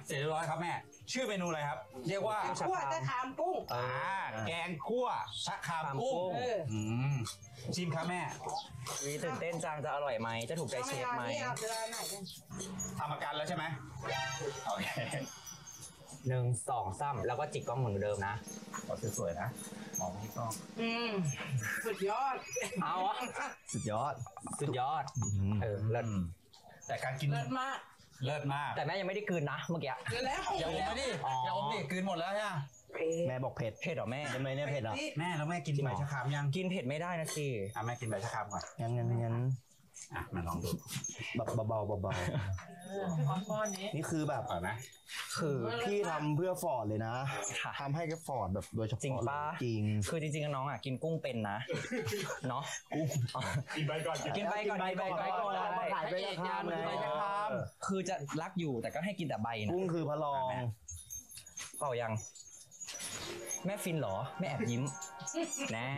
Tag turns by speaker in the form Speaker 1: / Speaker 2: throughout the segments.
Speaker 1: เสร็จเรียบร้อยครับแม่ชื่อเมนูอะไรครับเรียกว่า
Speaker 2: คั่วตะขามกุ้ง
Speaker 1: แกงคั่วชะครามกุ้งมชิมครับแม่
Speaker 3: วีตื่นเต้นจังจะอร่อยไหมจะถูกใจเชฟไหม
Speaker 2: เอาเวลาไหนกัน
Speaker 1: ทำอาการแล้วใช่ไหมโอเค
Speaker 3: 1 2 3แล้วก็จิกกล้องเหมือนเดิมนะ
Speaker 1: ขอสวยๆนะมองที่กล้อง
Speaker 2: สุดยอด
Speaker 3: เอาอะ
Speaker 4: สุดยอด
Speaker 3: สุดยอดเลิศ
Speaker 1: แต่การกิน
Speaker 2: เลิศมาก
Speaker 1: เลิศมาก
Speaker 3: แต่แม่ยังไม่ได้กลืนนะเมื่อกี้
Speaker 2: แล้ว
Speaker 1: อย่าอมไม่ดิอย่าอมดิกลืนหมดแล้วใช่ไหม
Speaker 4: แม่บอกเผ็ด
Speaker 3: เผ็ดเหรอแม่
Speaker 4: ใช่ไหมเนี่ยเผ็ดเหรอ
Speaker 1: แม่แล้วแม่กินใบชะครามยัง
Speaker 3: กินเผ็ดไม่ได้นะสิ
Speaker 1: แม่กินใบชะครามก่อน
Speaker 4: งั้น
Speaker 1: มาลองดู
Speaker 4: แบบเบาๆนี่คือแบบ
Speaker 1: อร่อยไหม
Speaker 3: คือ
Speaker 4: พี่ทำเพื่อฟอร์ดเลยนะ
Speaker 3: ค่ะ
Speaker 4: ทำให้กับฟอร์ดแบบโดยเฉพาะ
Speaker 3: จริงปะ
Speaker 4: จริง
Speaker 3: คือจริงๆน้องอ่ะกินกุ้งเป็นนะเนาะกุ้ง
Speaker 1: กินใบก่อน
Speaker 3: กินใบก่อน
Speaker 4: กินใบก่อน ขายใบชะครามไง
Speaker 1: ใบชะคราม
Speaker 3: คือจะรักอยู่แต่ก็ให้กินแต่ใบนะ
Speaker 4: กุ้งคือพระรอง
Speaker 3: เปล่ายัง แม่ฟินเหรอแม่แอบยิ้มน่า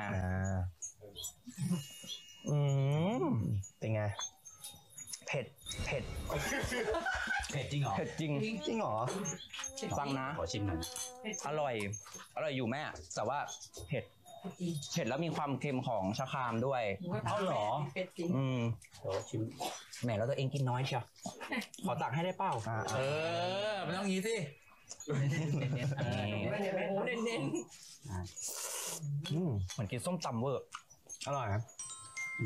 Speaker 3: อืม
Speaker 4: เป็นไง
Speaker 3: เผ็ดเผ็ด
Speaker 1: เผ็ดจริงเหรอ
Speaker 3: เผ็ดจริง
Speaker 4: จริงเหรอ
Speaker 3: ฟังนะ
Speaker 1: ขอชิมหน่อย
Speaker 3: อร่อยอยู่แม่แต่ว่าเผ็ดเผ็ดแล้วมีความเค็มของชะครามด้วย
Speaker 1: เอาเหรอ
Speaker 2: เป็ดจริง
Speaker 1: เดี๋ยวชิม
Speaker 3: แหมแล้วตัวเองกินน้อยเชียวขอตักให้ได้เปล่า
Speaker 1: มันต้องงี้สิ
Speaker 2: โอ้เน้น
Speaker 4: อืม
Speaker 3: เหมือนกินส้มตำเวอร์
Speaker 4: อร่อยนะ